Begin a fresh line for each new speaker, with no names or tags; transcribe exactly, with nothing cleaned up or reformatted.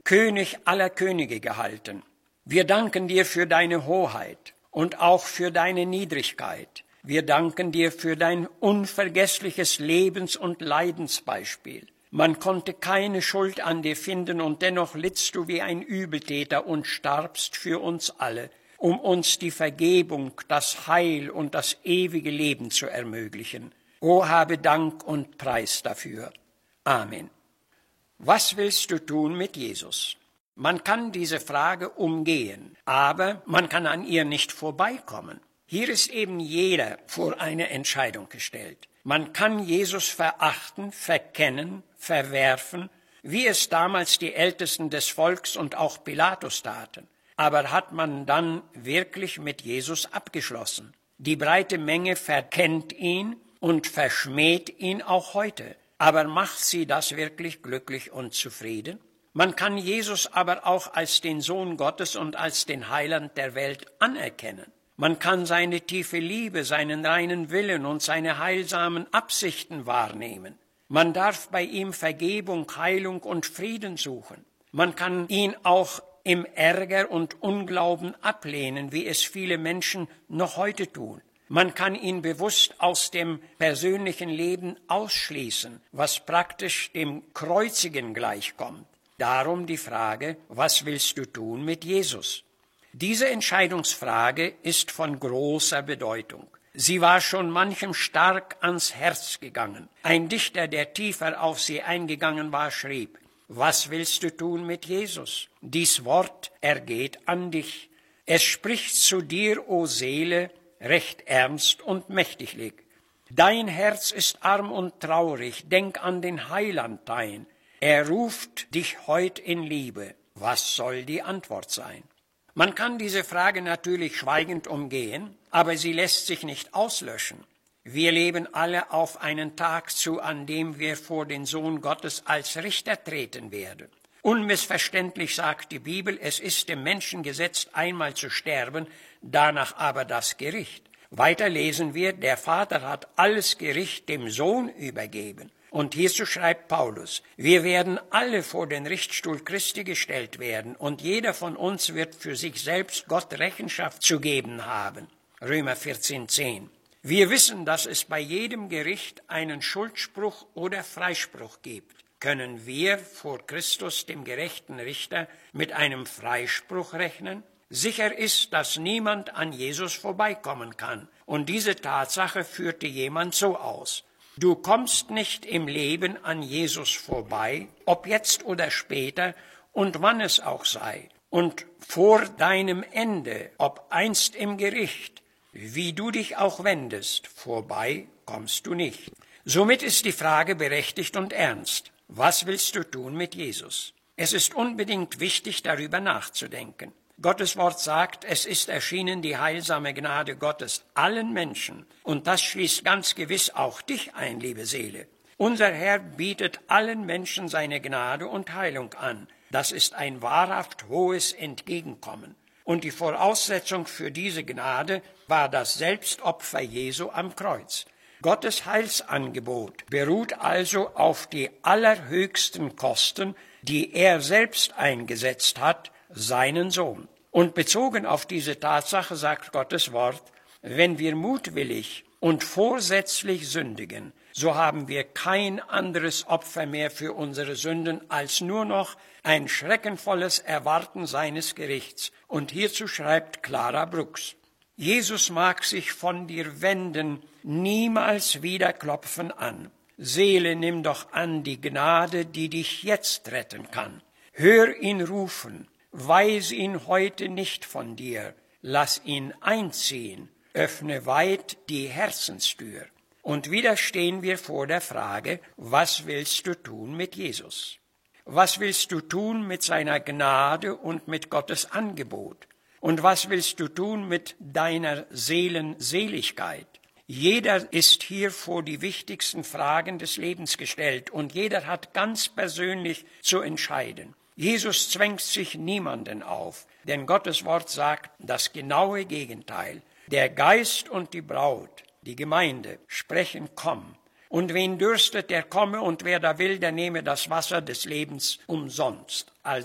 König aller Könige gehalten. Wir danken dir für deine Hoheit und auch für deine Niedrigkeit. Wir danken dir für dein unvergessliches Lebens- und Leidensbeispiel. Man konnte keine Schuld an dir finden, und dennoch littst du wie ein Übeltäter und starbst für uns alle, um uns die Vergebung, das Heil und das ewige Leben zu ermöglichen. O habe Dank und Preis dafür. Amen. Was willst du tun mit Jesus? Man kann diese Frage umgehen, aber man kann an ihr nicht vorbeikommen. Hier ist eben jeder vor eine Entscheidung gestellt. Man kann Jesus verachten, verkennen, verwerfen, wie es damals die Ältesten des Volks und auch Pilatus taten. Aber hat man dann wirklich mit Jesus abgeschlossen? Die breite Menge verkennt ihn und verschmäht ihn auch heute. Aber macht sie das wirklich glücklich und zufrieden? Man kann Jesus aber auch als den Sohn Gottes und als den Heiland der Welt anerkennen. Man kann seine tiefe Liebe, seinen reinen Willen und seine heilsamen Absichten wahrnehmen. Man darf bei ihm Vergebung, Heilung und Frieden suchen. Man kann ihn auch im Ärger und Unglauben ablehnen, wie es viele Menschen noch heute tun. Man kann ihn bewusst aus dem persönlichen Leben ausschließen, was praktisch dem Kreuzigen gleichkommt. Darum die Frage, was willst du tun mit Jesus? Diese Entscheidungsfrage ist von großer Bedeutung. Sie war schon manchem stark ans Herz gegangen. Ein Dichter, der tiefer auf sie eingegangen war, schrieb: Was willst du tun mit Jesus? Dies Wort ergeht an dich. Es spricht zu dir, o Seele, recht ernst und mächtiglich. Dein Herz ist arm und traurig, denk an den Heiland dein. Er ruft dich heut in Liebe. Was soll die Antwort sein? Man kann diese Frage natürlich schweigend umgehen, aber sie lässt sich nicht auslöschen. Wir leben alle auf einen Tag zu, an dem wir vor den Sohn Gottes als Richter treten werden. Unmissverständlich sagt die Bibel, es ist dem Menschen gesetzt, einmal zu sterben, danach aber das Gericht. Weiter lesen wir, der Vater hat alles Gericht dem Sohn übergeben. Und hierzu schreibt Paulus: Wir werden alle vor den Richtstuhl Christi gestellt werden, und jeder von uns wird für sich selbst Gott Rechenschaft zu geben haben. Römer vierzehn zehn. Wir wissen, dass es bei jedem Gericht einen Schuldspruch oder Freispruch gibt. Können wir vor Christus, dem gerechten Richter, mit einem Freispruch rechnen? Sicher ist, dass niemand an Jesus vorbeikommen kann. Und diese Tatsache führte jemand so aus: Du kommst nicht im Leben an Jesus vorbei, ob jetzt oder später und wann es auch sei. Und vor deinem Ende, ob einst im Gericht, wie du dich auch wendest, vorbei kommst du nicht. Somit ist die Frage berechtigt und ernst. Was willst du tun mit Jesus? Es ist unbedingt wichtig, darüber nachzudenken. Gottes Wort sagt, es ist erschienen die heilsame Gnade Gottes allen Menschen. Und das schließt ganz gewiss auch dich ein, liebe Seele. Unser Herr bietet allen Menschen seine Gnade und Heilung an. Das ist ein wahrhaft hohes Entgegenkommen. Und die Voraussetzung für diese Gnade war das Selbstopfer Jesu am Kreuz. Gottes Heilsangebot beruht also auf die allerhöchsten Kosten, die er selbst eingesetzt hat, seinen Sohn. Und bezogen auf diese Tatsache sagt Gottes Wort: Wenn wir mutwillig und vorsätzlich sündigen, so haben wir kein anderes Opfer mehr für unsere Sünden als nur noch ein schreckenvolles Erwarten seines Gerichts. Und hierzu schreibt Clara Brooks: Jesus mag sich von dir wenden, niemals wieder klopfen an. Seele, nimm doch an die Gnade, die dich jetzt retten kann. Hör ihn rufen. Weis ihn heute nicht von dir, lass ihn einziehen, öffne weit die Herzenstür. Und wieder stehen wir vor der Frage, was willst du tun mit Jesus? Was willst du tun mit seiner Gnade und mit Gottes Angebot? Und was willst du tun mit deiner Seelenseligkeit? Jeder ist hier vor die wichtigsten Fragen des Lebens gestellt und jeder hat ganz persönlich zu entscheiden. Jesus zwängt sich niemanden auf, denn Gottes Wort sagt das genaue Gegenteil. Der Geist und die Braut, die Gemeinde, sprechen: Komm. Und wen dürstet, der komme, und wer da will, der nehme das Wasser des Lebens umsonst.